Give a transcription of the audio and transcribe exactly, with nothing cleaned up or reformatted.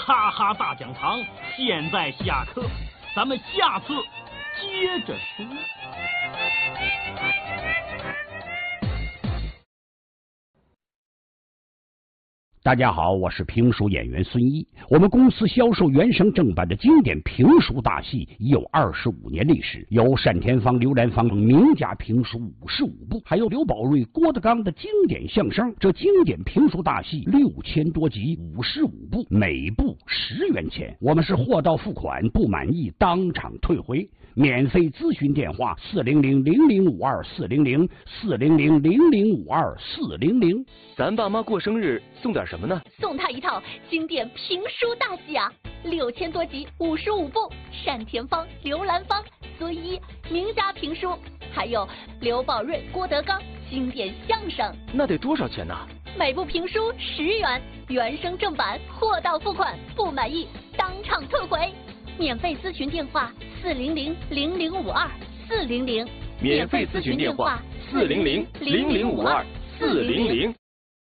哈哈大讲堂现在下课，咱们下次接着说。 大家好，我是评书演员孙一。我们公司销售原声正版的经典评书大戏已有二十五年历史，有单田芳、刘兰芳名家评书五十五部，还有刘宝瑞、郭德纲的经典相声。这经典评书大戏六千多集，五十五部，每部十元钱。我们是货到付款，不满意当场退回。免费咨询电话：四零零零零五二四零零四零零零零五二四零零。 咱爸妈过生日送点什么呢？ 送他一套经典评书大戏啊，六千多集，五十五部，单田芳、刘兰芳、孙一名家评书，还有刘宝瑞、郭德纲经典相声。 那得多少钱呢？ 每部评书十元，原声正版，货到付款，不满意当场退回。免费咨询电话：四零零零零五二四零零。 免费咨询电话：四零零零零五二四零零。